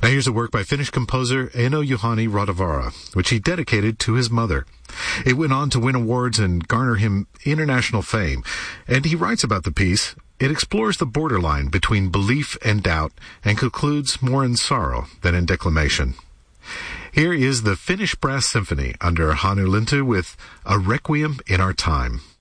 Now here's a work by Finnish composer Eino Juhani Rautavaara, which he dedicated to his mother. It went on to win awards and garner him international fame. And he writes about the piece. It explores the borderline between belief and doubt and concludes more in sorrow than in declamation. Here is the Finnish Brass Symphony under Hannu Lintu with A Requiem in Our Time.